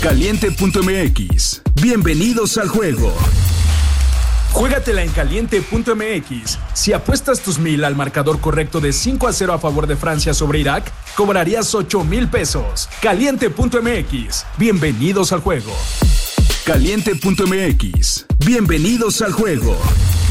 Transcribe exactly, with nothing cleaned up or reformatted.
Caliente punto m x. Bienvenidos al juego. Juégatela en Caliente punto m x. Si apuestas tus mil al marcador correcto de cinco a cero a favor de Francia sobre Irak, cobrarías ocho mil pesos. Caliente punto m x. Bienvenidos al juego. Caliente punto m x. Bienvenidos al juego.